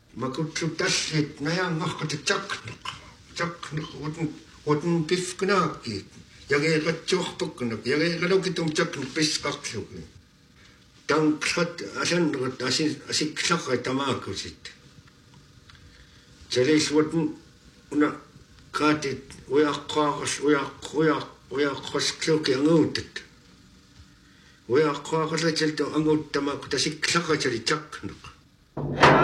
makutlutallit najaangarqatataqneq taqneq uten pifknaaqki yageeqatsuarpukkunak yageeqalukitum taqneq pisqarluki tankrat asannerat asiklaqqa tamaakusit taleiswatun una kaatit uyaqqaaqas uyaqqaskluki anguutat uyaqqaaqasatiltu anguuttamaaqku tasiklaqatali taqneq